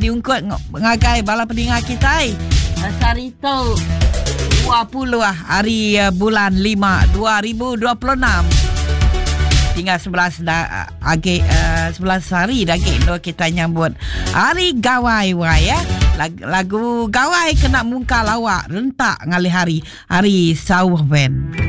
diungkut ngagai bala pendengar kita. Hari tu 20 hari bulan 5 2026. Tinggal 11 hari lagi kita nyambut hari gawai ya. Lagu gawai kena muka lawak rentak ngalih hari Sauwen.